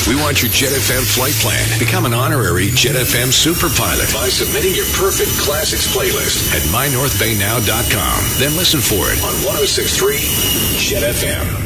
We want your Jet FM flight plan. Become an honorary Jet FM super pilot by submitting your perfect classics playlist at mynorthbaynow.com. Then listen for it on 106.3 Jet FM.